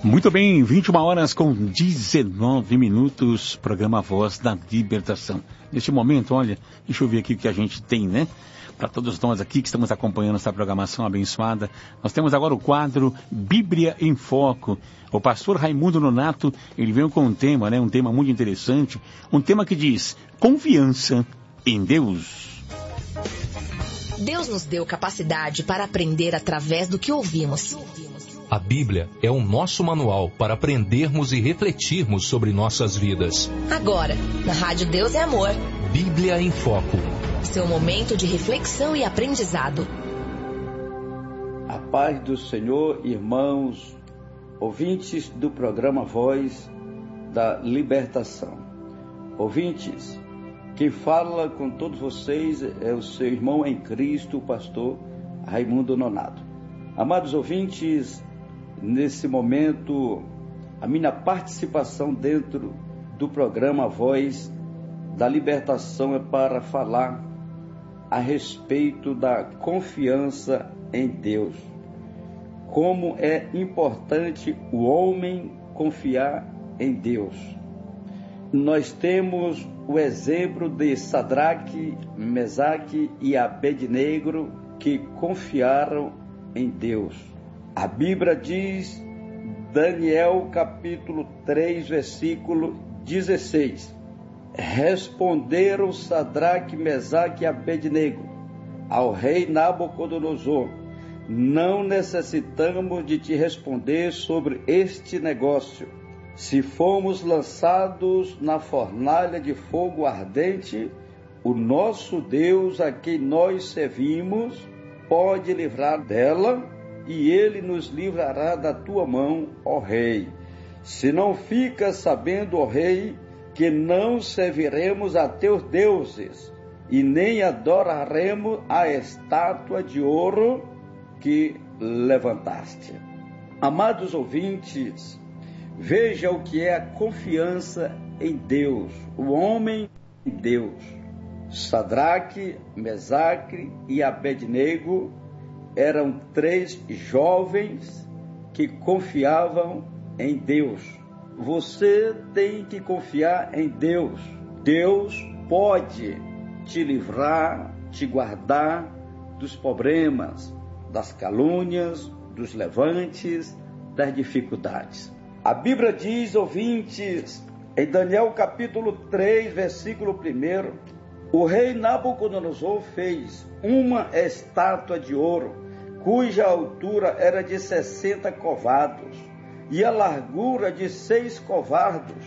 Muito bem, 21 horas com 19 minutos, programa Voz da Libertação. Neste momento, olha, deixa eu ver aqui o que a gente tem, né? Para todos nós aqui que estamos acompanhando essa programação abençoada, nós temos agora o quadro Bíblia em Foco. O pastor Raimundo Nonato, ele veio com um tema, né? Um tema muito interessante, um tema que diz confiança em Deus. Deus nos deu capacidade para aprender através do que ouvimos. A Bíblia é o nosso manual para aprendermos e refletirmos sobre nossas vidas. Agora, na Rádio Deus é Amor. Bíblia em Foco. Seu momento de reflexão e aprendizado. A paz do Senhor, irmãos, ouvintes do programa Voz da Libertação. Ouvintes, quem fala com todos vocês é o seu irmão em Cristo, o pastor Raimundo Nonato. Amados ouvintes, nesse momento, a minha participação dentro do programa Voz da Libertação é para falar a respeito da confiança em Deus. Como é importante o homem confiar em Deus. Nós temos o exemplo de Sadraque, Mesaque e Abednego que confiaram em Deus. A Bíblia diz, Daniel capítulo 3, versículo 16. Responderam Sadraque, Mesaque e Abednego ao rei Nabucodonosor: não necessitamos de te responder sobre este negócio. Se formos lançados na fornalha de fogo ardente, o nosso Deus, a quem nós servimos, pode livrar dela, e ele nos livrará da tua mão, ó rei. Se não ficas sabendo, ó rei, que não serviremos a teus deuses, e nem adoraremos a estátua de ouro que levantaste. Amados ouvintes, veja o que é a confiança em Deus, o homem em Deus. Sadraque, Mesaque e Abednego eram 3 jovens que confiavam em Deus. Você tem que confiar em Deus. Deus pode te livrar, te guardar dos problemas, das calúnias, dos levantes, das dificuldades. A Bíblia diz, ouvintes, em Daniel capítulo 3, versículo 1, o rei Nabucodonosor fez uma estátua de ouro, cuja altura era de 60 covados e a largura de 6 covados.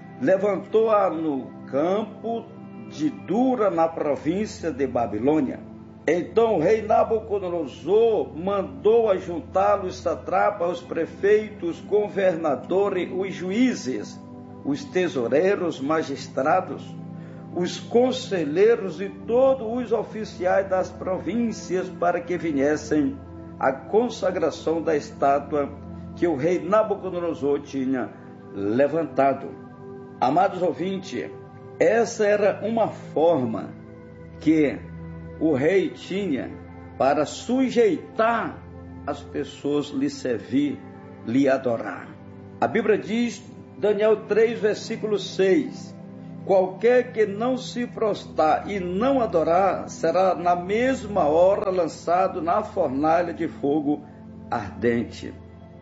Levantou-a no campo de Dura, na província de Babilônia. Então o rei Nabucodonosor mandou ajuntar os satrapas, os prefeitos, os governadores, os juízes, os tesoureiros, magistrados, os conselheiros e todos os oficiais das províncias para que viessem à consagração da estátua que o rei Nabucodonosor tinha levantado. Amados ouvintes, essa era uma forma que o rei tinha para sujeitar as pessoas, lhe servir, lhe adorar. A Bíblia diz, Daniel 3, versículo 6, qualquer que não se prostrar e não adorar, será na mesma hora lançado na fornalha de fogo ardente.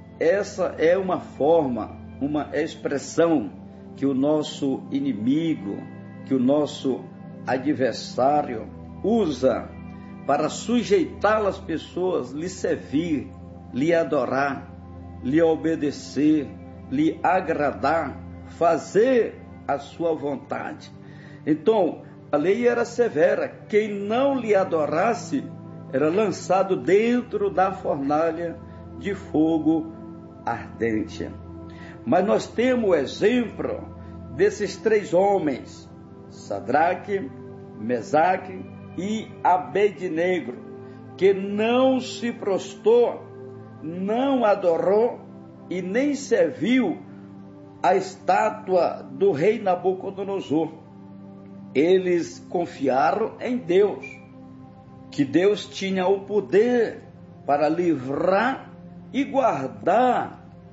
Essa é uma forma, uma expressão que o nosso inimigo, que o nosso adversário usa para sujeitar as pessoas, lhe servir, lhe adorar, lhe obedecer, lhe agradar, fazer a sua vontade. Então, a lei era severa. Quem não lhe adorasse era lançado dentro da fornalha de fogo ardente. Mas nós temos o exemplo desses 3 homens, Sadraque, Mesaque e Abednego, que não se prostrou, não adorou e nem serviu a estátua do rei Nabucodonosor. Eles confiaram em Deus, que Deus tinha o poder para livrar e guardar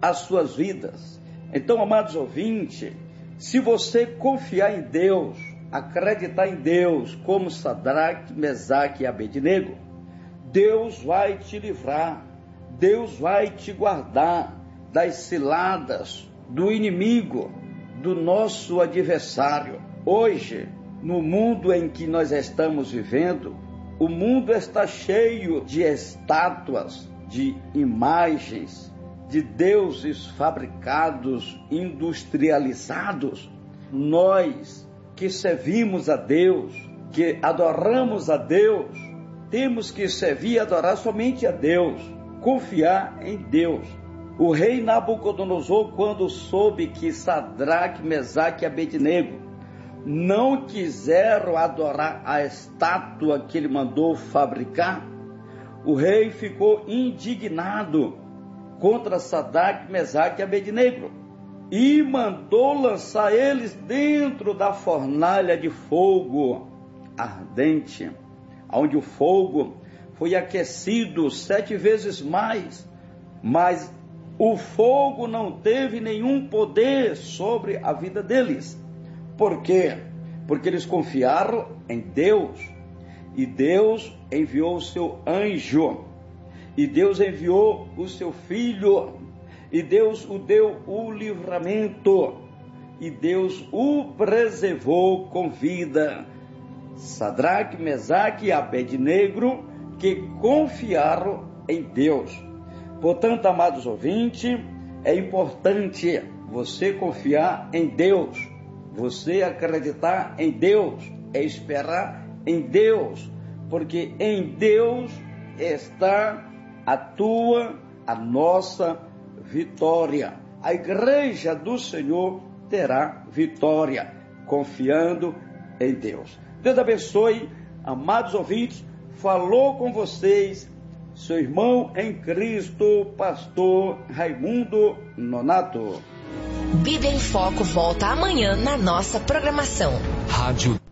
as suas vidas. Então, amados ouvintes, se você confiar em Deus, acreditar em Deus, como Sadraque, Mesaque e Abednego, Deus vai te livrar, Deus vai te guardar das ciladas do inimigo, do nosso adversário. Hoje, no mundo em que nós estamos vivendo, o mundo está cheio de estátuas, de imagens, de deuses fabricados, industrializados. Nós que servimos a Deus, que adoramos a Deus, temos que servir e adorar somente a Deus, confiar em Deus. O rei Nabucodonosor, quando soube que Sadraque, Mesaque e Abednego não quiseram adorar a estátua que ele mandou fabricar, o rei ficou indignado contra Sadraque, Mesaque e Abednego e mandou lançar eles dentro da fornalha de fogo ardente, onde o fogo foi aquecido 7 vezes mais, mas o fogo não teve nenhum poder sobre a vida deles. Por quê? Porque eles confiaram em Deus, e Deus enviou o seu anjo, e Deus enviou o seu filho, e Deus o deu o livramento, e Deus o preservou com vida. Sadraque, Mesaque e Abednego, que confiaram em Deus. Portanto, amados ouvintes, é importante você confiar em Deus, você acreditar em Deus, é esperar em Deus, porque em Deus está a nossa vitória. A igreja do Senhor terá vitória, confiando em Deus. Deus abençoe, amados ouvintes. Falou com vocês seu irmão em Cristo, pastor Raimundo Nonato. Bíblia em Foco volta amanhã na nossa programação. Rádio